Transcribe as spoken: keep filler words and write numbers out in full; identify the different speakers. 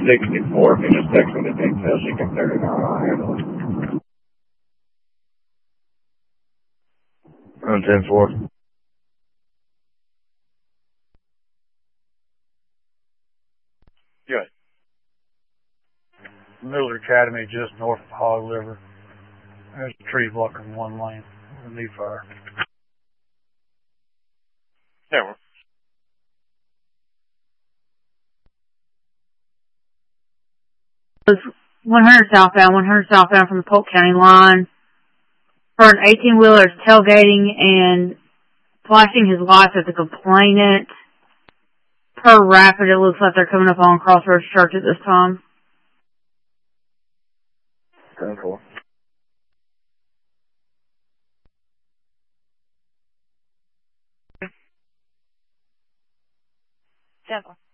Speaker 1: sixty-four. If you just text me the details, you can figure it out. I'll handle it.
Speaker 2: On ten four.
Speaker 3: Good. Miller Academy, just north of Hog River. There's a tree blocking one lane. We need fire.
Speaker 4: Yeah.
Speaker 5: It was one hundred southbound, one hundred southbound from the Polk County line. For an eighteen-wheeler tailgating and flashing his lights at the complainant. Per Rapid, it looks like they're coming up on Crossroads Church at this time.
Speaker 2: ten four.
Speaker 6: ten four.